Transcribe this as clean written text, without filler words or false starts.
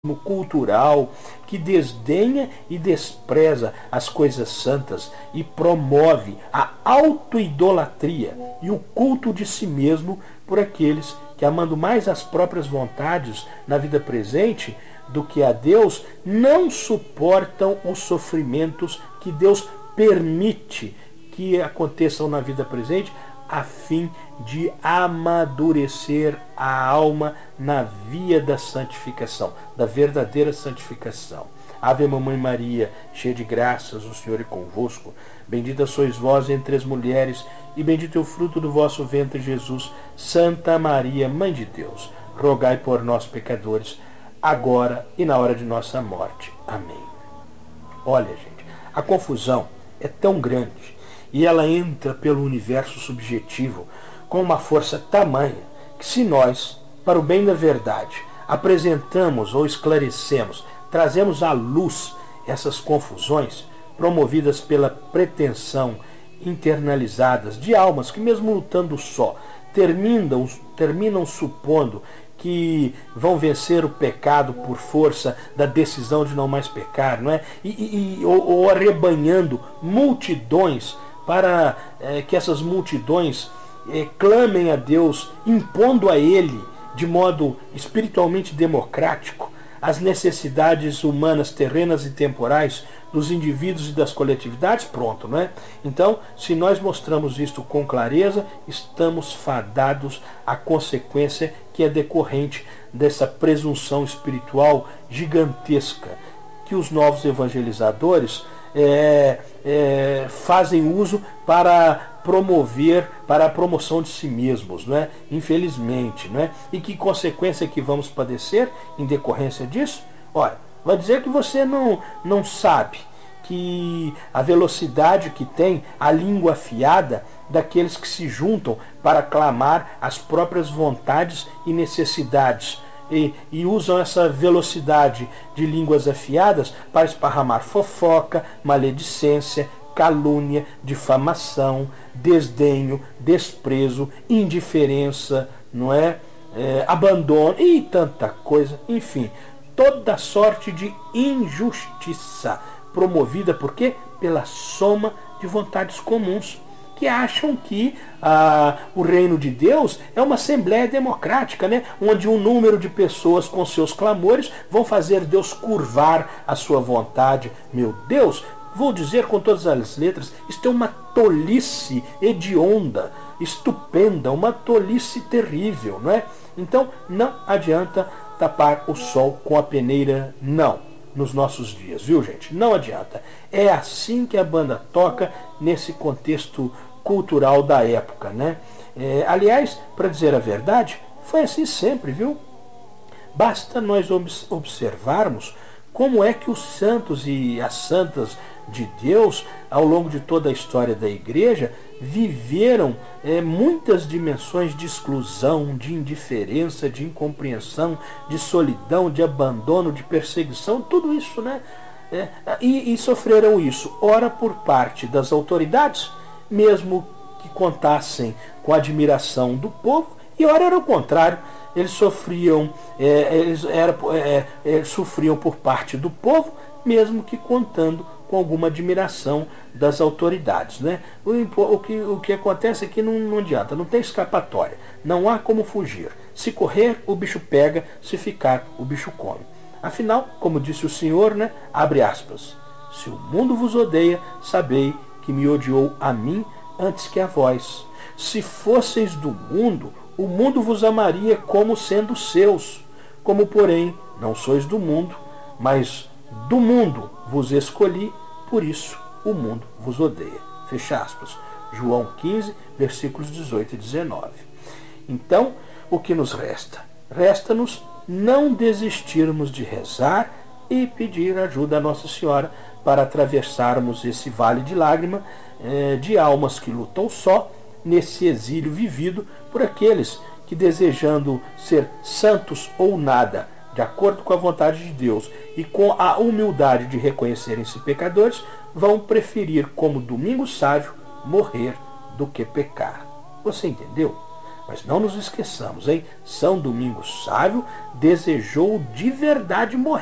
cultural que desdenha e despreza as coisas santas e promove a autoidolatria e o culto de si mesmo por aqueles que, amando mais as próprias vontades na vida presente do que a Deus, não suportam os sofrimentos que Deus permite que aconteçam na vida presente, a fim de amadurecer a alma na via da santificação, da verdadeira santificação. Ave Mamãe Maria, cheia de graças, o Senhor é convosco. Bendita sois vós entre as mulheres, e bendito é o fruto do vosso ventre, Jesus. Santa Maria, Mãe de Deus, rogai por nós, pecadores, agora e na hora de nossa morte. Amém. Olha, gente, a confusão é tão grande e ela entra pelo universo subjetivo com uma força tamanha que, se nós, para o bem da verdade, apresentamos ou esclarecemos, trazemos à luz essas confusões promovidas pela pretensão internalizadas de almas que, mesmo lutando só, terminam supondo que vão vencer o pecado por força da decisão de não mais pecar, não é? Ou arrebanhando multidões para que essas multidões clamem a Deus, impondo a Ele, de modo espiritualmente democrático, as necessidades humanas, terrenas e temporais dos indivíduos e das coletividades, pronto, não é? Então, se nós mostramos isto com clareza, estamos fadados à consequência que é decorrente dessa presunção espiritual gigantesca que os novos evangelizadores fazem uso para promover, para a promoção de si mesmos, não é? Infelizmente, não é? E que consequência que vamos padecer em decorrência disso? Ora, vai dizer que você não sabe que a velocidade que tem a língua afiada daqueles que se juntam para clamar as próprias vontades e necessidades, e usam essa velocidade de línguas afiadas para esparramar fofoca, maledicência, calúnia, difamação, desdenho, desprezo, indiferença, não é? Abandono e tanta coisa, enfim, toda sorte de injustiça promovida por quê? Pela soma de vontades comuns, que acham que o reino de Deus é uma assembleia democrática, né? Onde um número de pessoas com seus clamores vão fazer Deus curvar a sua vontade. Meu Deus, vou dizer com todas as letras, isto é uma tolice hedionda, estupenda, uma tolice terrível, não é? Então não adianta tapar o sol com a peneira, não. Nos nossos dias, viu, gente? Não adianta. É assim que a banda toca nesse contexto cultural da época, né? Aliás, para dizer a verdade, foi assim sempre, viu? Basta nós observarmos como é que os santos e as santas de Deus, ao longo de toda a história da igreja, viveram muitas dimensões de exclusão, de indiferença, de incompreensão, de solidão, de abandono, de perseguição, tudo isso, né? E sofreram isso, ora por parte das autoridades, mesmo que contassem com a admiração do povo, e ora era o contrário, eles sofriam, sofriam por parte do povo, mesmo que contando com alguma admiração das autoridades, né? O que acontece é que não adianta, não tem escapatória, não há como fugir. Se correr, o bicho pega, se ficar, o bicho come. Afinal, como disse o Senhor, né? Abre aspas, se o mundo vos odeia, sabei que me odiou a mim antes que a vós. Se fosseis do mundo, o mundo vos amaria como sendo seus. Como, porém, não sois do mundo, mas do mundo vos escolhi, por isso o mundo vos odeia. Fecha aspas. João 15, versículos 18 e 19. Então, o que nos resta? Resta-nos não desistirmos de rezar e pedir ajuda a Nossa Senhora para atravessarmos esse vale de lágrima de almas que lutam só nesse exílio vivido por aqueles que, desejando ser santos ou nada, de acordo com a vontade de Deus e com a humildade de reconhecerem-se pecadores, vão preferir, como Domingo Sávio, morrer do que pecar. Você entendeu? Mas não nos esqueçamos, hein? São Domingos Sávio desejou de verdade morrer.